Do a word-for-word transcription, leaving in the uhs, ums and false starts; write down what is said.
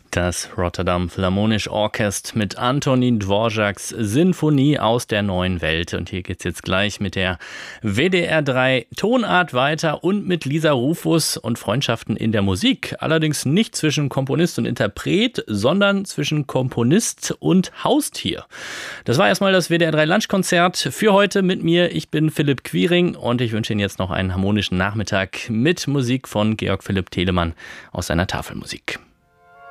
Das Rotterdam Philharmonisch Orchest mit Antonín Dvořáks Sinfonie aus der neuen Welt. Und hier geht's jetzt gleich mit der W D R drei Tonart weiter und mit Lisa Rufus und Freundschaften in der Musik. Allerdings nicht zwischen Komponist und Interpret, sondern zwischen Komponist und Haustier. Das war erstmal das W D R drei Lunchkonzert für heute mit mir. Ich bin Philipp Quiring und ich wünsche Ihnen jetzt noch einen harmonischen Nachmittag mit Musik von Georg Philipp Telemann aus seiner Tafelmusik.